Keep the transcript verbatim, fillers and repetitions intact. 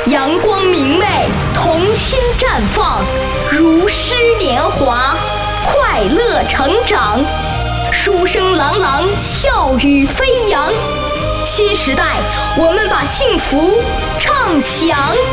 阳光明媚，童心绽放，如诗年华，快乐成长。书声朗朗，笑语飞扬。新时代，我们把幸福唱响。